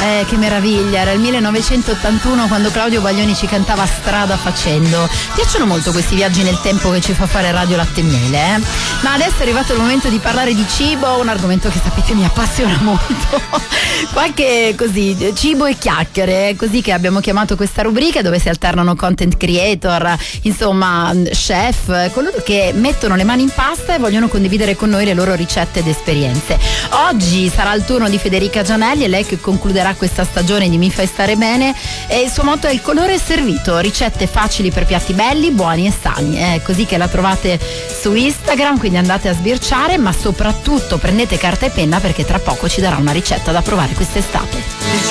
Che meraviglia, era il 1981 quando Claudio Baglioni ci cantava Strada facendo. Piacciono molto questi viaggi nel tempo che ci fa fare Radio Latte e Miele, Ma adesso è arrivato il momento di parlare di cibo, un argomento che sapete mi appassiona molto. Qualche così, cibo e chiacchiere, è così che abbiamo chiamato questa rubrica, dove si alternano content creator, insomma chef, coloro che mettono le mani in pasta e vogliono condividere con noi le loro ricette ed esperienze. Oggi sarà il turno di Federica Gianelli, e lei che concluderà questa stagione di Mi fai stare bene, e il suo motto è: il colore è servito, ricette facili per piatti belli, buoni e sani. È così che la trovate su Instagram, quindi andate a sbirciare, ma soprattutto prendete carta e penna, perché tra poco ci darà una ricetta da provare quest'estate.